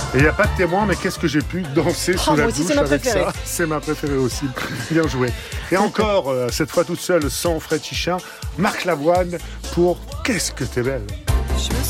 Et il n'y a pas de témoin, mais qu'est-ce que j'ai pu danser sous la moi aussi, douche c'est ma avec préférée. ça. C'est ma préférée aussi. Bien joué. Et encore, cette fois toute seule, sans Fred Chichin, Marc Lavoine pour Qu'est-ce que t'es belle.